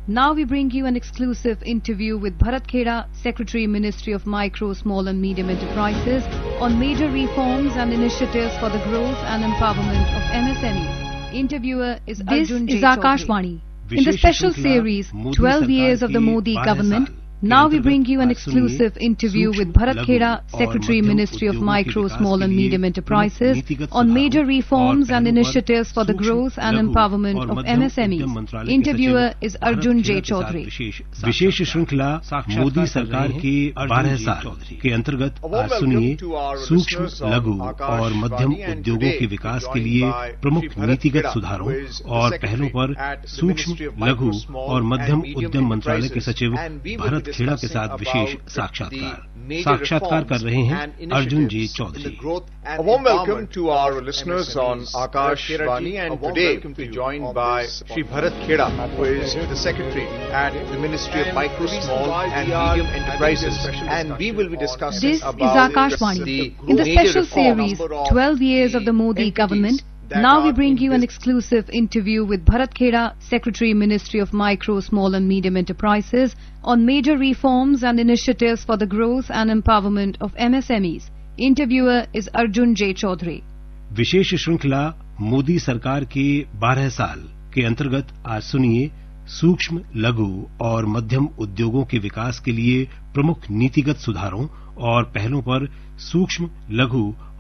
Now we bring you an exclusive interview with Bharat Kheda, Secretary, Ministry of Micro, Small and Medium Enterprises, on major reforms and initiatives for the growth and empowerment of MSMEs. Interviewer is Arjun J. This is Akashvani. In the special series, 12 Years of the Modi Government, now we bring you an exclusive interview with Bharat Kheda, Secretary, Ministry of Micro, Small and Medium Enterprises, on major reforms and initiatives for the growth and empowerment of MSMEs. Interviewer is Arjun J. Chaudhary. विशेष श्रृंखला मोदी सरकार के 12 साल के अंतर्गत आज सुनिए सूक्ष्म, लघु और मध्यम उद्योगों के विकास के लिए प्रमुख नीतिगत सुधारों और पहलों पर सूक्ष्म, लघु और मध्यम उद्यम मंत्रालय के सचिव भरत खेड़ा के साथ विशेष साक्षात्कार कर रहे हैं अर्जुन जी Chaudhary. A warm welcome to our listeners on Akashvani, and today we're joined by Shri Bharat Kheda, who is the Secretary at the Ministry of Micro, Small and Medium Enterprises, and we will be discussing This is Akashvani. In the special series, 12 Years of the Modi Government, now we bring you an exclusive interview with Bharat Kheda, Secretary, Ministry of Micro, Small and Medium Enterprises, on major reforms and initiatives for the growth and empowerment of MSMEs. Interviewer is Arjun J. Chaudhary. विशेष श्रृंखला मोदी सरकार के 12 साल के अंतर्गत आज सुनिए सूक्ष्म, लघु और मध्यम उद्योगों के विकास के लिए प्रमुख नीतिगत सुधारों और पहलों पर सूक्ष्म, लघु